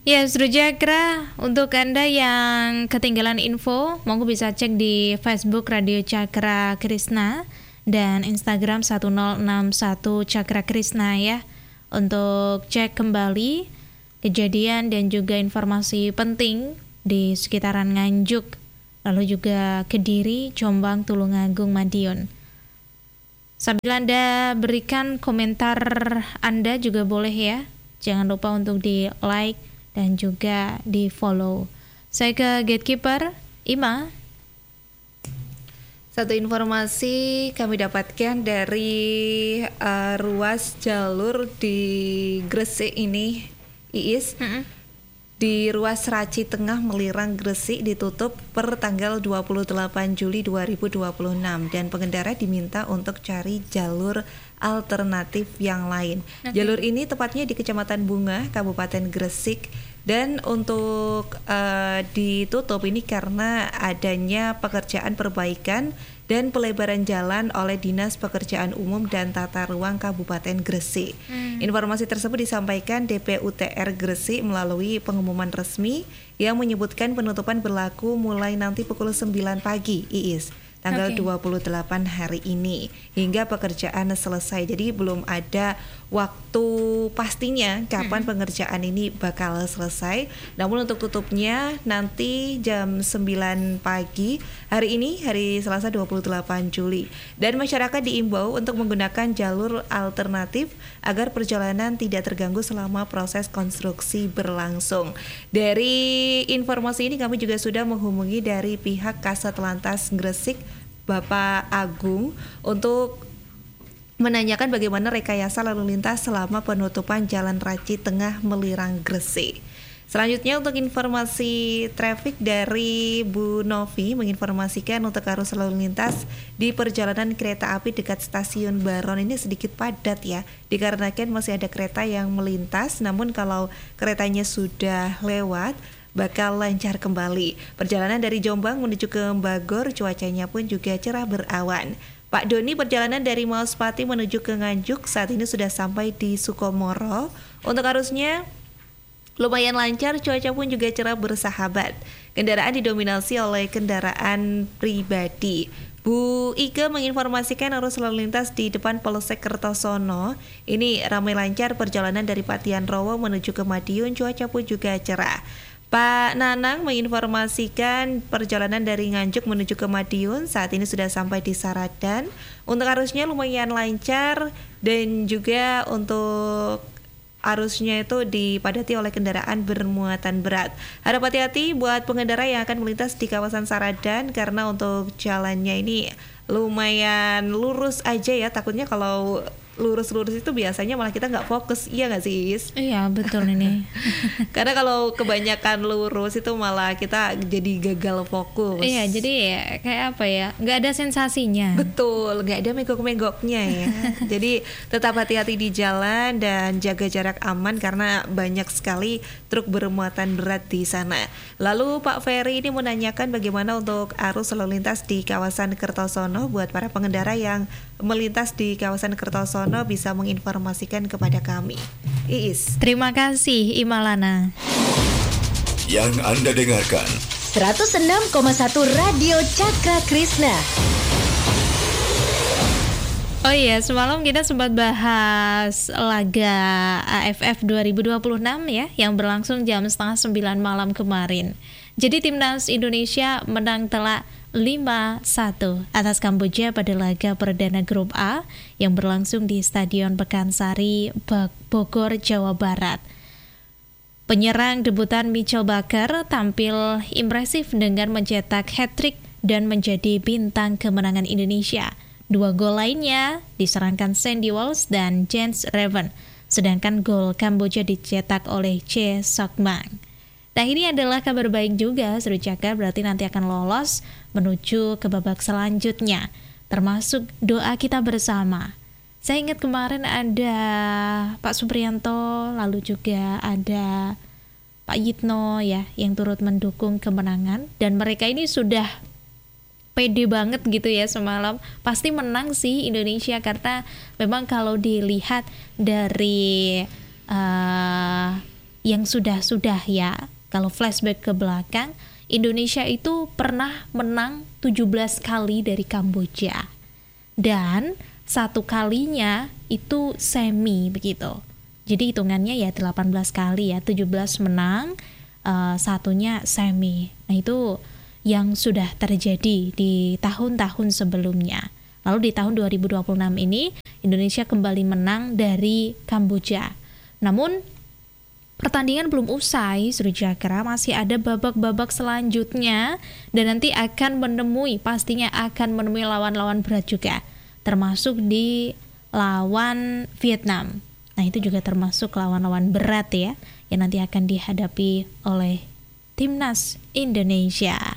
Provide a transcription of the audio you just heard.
Ya, Srujakra, untuk Anda yang ketinggalan info, monggo bisa cek di Facebook Radio Cakra Krisna dan Instagram 1061 Cakra Krisna ya, untuk cek kembali kejadian dan juga informasi penting di sekitaran Nganjuk, lalu juga Kediri, Jombang, Tulungagung, Madiun. Sambil Anda berikan komentar Anda juga boleh ya, jangan lupa untuk di like dan juga di follow. Saya ke Gatekeeper, Ima. Satu informasi kami dapatkan dari ruas jalur di Gresik ini, Iis. Di ruas Raci Tengah Melirang Gresik ditutup per tanggal 28 Juli 2026 dan pengendara diminta untuk cari jalur alternatif yang lain. Jalur ini tepatnya di Kecamatan Bunga, Kabupaten Gresik, dan untuk ditutup ini karena adanya pekerjaan perbaikan dan pelebaran jalan oleh Dinas Pekerjaan Umum dan Tata Ruang Kabupaten Gresik. Informasi tersebut disampaikan DPUTR Gresik melalui pengumuman resmi yang menyebutkan penutupan berlaku mulai nanti pukul 9 pagi, Iis, tanggal 28 hari ini hingga pekerjaan selesai. Jadi belum ada waktu pastinya kapan pengerjaan ini bakal selesai. Namun untuk tutupnya nanti jam 9 pagi hari ini, hari Selasa 28 Juli. Dan masyarakat diimbau untuk menggunakan jalur alternatif agar perjalanan tidak terganggu selama proses konstruksi berlangsung. Dari informasi ini kami juga sudah menghubungi dari pihak Kasat Lantas Gresik, Bapak Agung, untuk menanyakan bagaimana rekayasa lalu lintas selama penutupan Jalan Raci Tengah Melirang Gresik. Selanjutnya untuk informasi traffic dari Bu Novi menginformasikan untuk arus lalu lintas di perjalanan kereta api dekat stasiun Baron ini sedikit padat ya, dikarenakan masih ada kereta yang melintas, namun kalau keretanya sudah lewat bakal lancar kembali. Perjalanan dari Jombang menuju ke Bogor cuacanya pun juga cerah berawan. Pak Doni, perjalanan dari Maospati menuju ke Nganjuk saat ini sudah sampai di Sukomoro. Untuk arusnya lumayan lancar, cuaca pun juga cerah bersahabat. Kendaraan didominasi oleh kendaraan pribadi. Bu Ike menginformasikan arus lalu lintas di depan Polsek Kertosono ini ramai lancar. Perjalanan dari Patian Rowo menuju ke Madiun, cuaca pun juga cerah. Pak Nanang menginformasikan perjalanan dari Nganjuk menuju ke Madiun saat ini sudah sampai di Saradan. Untuk arusnya lumayan lancar dan juga untuk arusnya itu dipadati oleh kendaraan bermuatan berat. Harap hati-hati buat pengendara yang akan melintas di kawasan Saradan karena untuk jalannya ini lumayan lurus aja ya, takutnya kalau lurus-lurus itu biasanya malah kita nggak fokus, iya nggak sih, Is? Iya, betul ini. Karena kalau kebanyakan lurus itu malah kita jadi gagal fokus. Iya, jadi ya, kayak apa ya, nggak ada sensasinya. Betul, nggak ada menggok-menggoknya ya. Jadi tetap hati-hati di jalan dan jaga jarak aman karena banyak sekali truk bermuatan berat di sana. Lalu Pak Ferry ini menanyakan bagaimana untuk arus lalu lintas di kawasan Kertosono buat para pengendara yang melintas di kawasan Kertosono bisa menginformasikan kepada kami. Iis. Terima kasih Imalana. Yang Anda dengarkan 106,1 Radio Cakra Krisna. Oh iya, semalam kita sempat bahas laga AFF 2026 ya, yang berlangsung jam 8:30 malam kemarin. Jadi timnas Indonesia menang telak 5-1 atas Kamboja pada laga perdana grup A yang berlangsung di Stadion Pekansari, Bogor, Jawa Barat. Penyerang debutan Mitchell Baker tampil impresif dengan mencetak hat-trick dan menjadi bintang kemenangan Indonesia. 2 gol lainnya diserangkan Sandy Walsh dan Jens Reven, sedangkan gol Kamboja dicetak oleh Che Sok-mang. Nah, ini adalah kabar baik juga, Seru Cakra, berarti nanti akan lolos menuju ke babak selanjutnya, termasuk doa kita bersama. Saya ingat kemarin ada Pak Supriyanto, lalu juga ada Pak Yitno ya, yang turut mendukung kemenangan, dan mereka ini sudah pede banget gitu ya semalam. Pasti menang sih Indonesia, karena memang kalau dilihat dari yang sudah-sudah ya. Kalau flashback ke belakang, Indonesia itu pernah menang 17 kali dari Kamboja. Dan satu kalinya itu semi begitu. Jadi hitungannya ya 18 kali ya, 17 menang, satunya semi. Nah itu yang sudah terjadi di tahun-tahun sebelumnya. Lalu di tahun 2026 ini Indonesia kembali menang dari Kamboja. Namun pertandingan belum usai, Srijakra, masih ada babak-babak selanjutnya dan nanti pastinya akan menemui lawan-lawan berat juga, termasuk di lawan Vietnam. Nah itu juga termasuk lawan-lawan berat ya, yang nanti akan dihadapi oleh Timnas Indonesia.